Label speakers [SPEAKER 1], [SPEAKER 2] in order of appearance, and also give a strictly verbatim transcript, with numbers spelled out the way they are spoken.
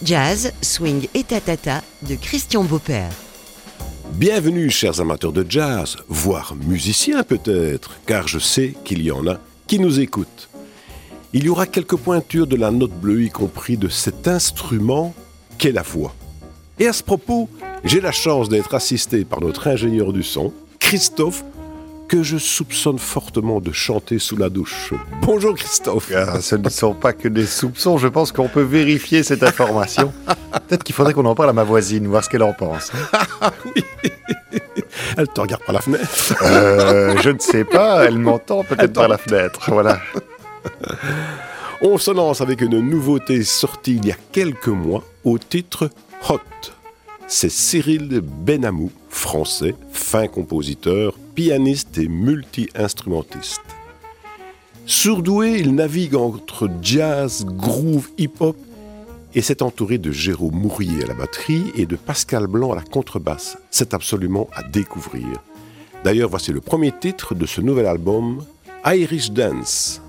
[SPEAKER 1] Jazz, swing et tatata de Christian Beaupère.
[SPEAKER 2] Bienvenue chers amateurs de jazz, voire musiciens peut-être, car je sais qu'il y en a qui nous écoutent. Il y aura quelques pointures de la note bleue, y compris de cet instrument qu'est la voix. Et à ce propos, j'ai la chance d'être assisté par notre ingénieur du son, Christophe, que je soupçonne fortement de chanter sous la douche. Bonjour Christophe.
[SPEAKER 3] Ah, ce ne sont pas que des soupçons, je pense qu'on peut vérifier cette information. Peut-être qu'il faudrait qu'on en parle à ma voisine, voir ce qu'elle en pense.
[SPEAKER 2] Ah oui. Elle te regarde par la fenêtre.
[SPEAKER 3] euh, Je ne sais pas, elle m'entend peut-être par la fenêtre, voilà.
[SPEAKER 2] On se lance avec une nouveauté sortie il y a quelques mois au titre Hot. C'est Cyril Benamou, français, fin compositeur, pianiste et multi-instrumentiste. Surdoué, il navigue entre jazz, groove, hip-hop et s'est entouré de Jérôme Mourier à la batterie et de Pascal Blanc à la contrebasse. C'est absolument à découvrir. D'ailleurs, voici le premier titre de ce nouvel album, Irish Dance.